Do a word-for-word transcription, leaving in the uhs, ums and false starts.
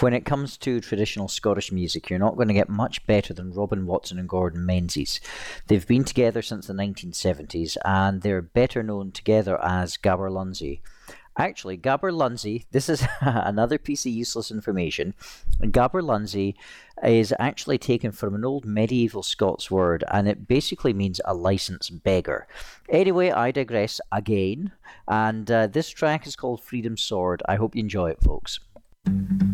When it comes to traditional Scottish music, you're not going to get much better than Robin Watson and Gordon Menzies. They've been together since the nineteen seventies, and they're better known together as Gabber Lunsey. Actually, Gabber Lunsey, this is another piece of useless information. Gabber Lunsey is actually taken from an old medieval Scots word, and it basically means a licensed beggar. Anyway, I digress again, and uh, this track is called Freedom Sword. I hope you enjoy it, folks.